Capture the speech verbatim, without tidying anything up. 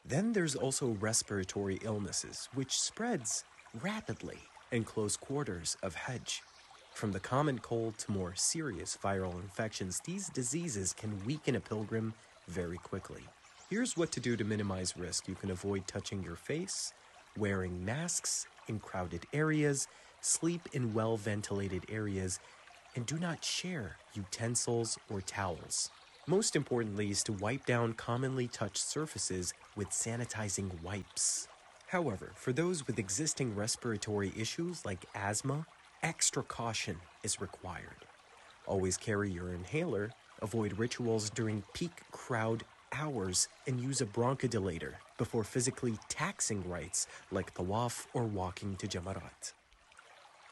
Then there's also respiratory illnesses, which spreads rapidly in close quarters of Hajj. From the common cold to more serious viral infections, these diseases can weaken a pilgrim very quickly. Here's what to do to minimize risk. You can avoid touching your face, wearing masks in crowded areas, sleep in well-ventilated areas, and do not share utensils or towels. Most importantly is to wipe down commonly touched surfaces with sanitizing wipes. However, for those with existing respiratory issues like asthma, extra caution is required. Always carry your inhaler, avoid rituals during peak crowd hours, and use a bronchodilator before physically taxing rites like tawaf or walking to Jamarat.